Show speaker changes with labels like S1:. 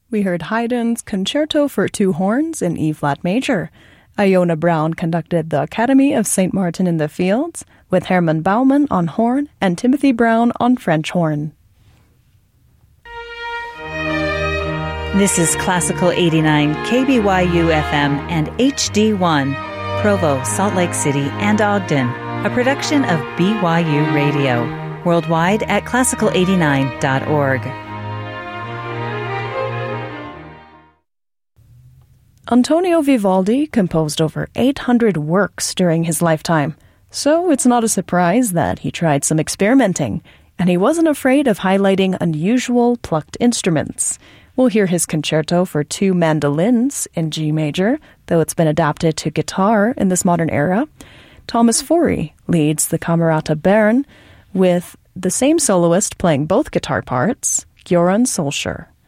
S1: We heard Haydn's Concerto for Two Horns in E-flat major. Iona Brown conducted the Academy of St. Martin in the Fields, with Herman Baumann on horn and Timothy Brown on French horn.
S2: This is Classical 89 KBYU FM and HD1, Provo, Salt Lake City, and Ogden, a production of BYU Radio, worldwide at classical89.org.
S1: Antonio Vivaldi composed over 800 works during his lifetime, so it's not a surprise that he tried some experimenting, and he wasn't afraid of highlighting unusual plucked instruments. We'll hear his concerto for two mandolins in G major, though it's been adapted to guitar in this modern era. Thomas Forey leads the Camerata Bern with the same soloist playing both guitar parts, Göran Solskjaer.